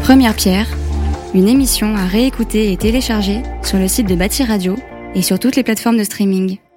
Première Pierre, une émission à réécouter et télécharger sur le site de Bâti Radio et sur toutes les plateformes de streaming.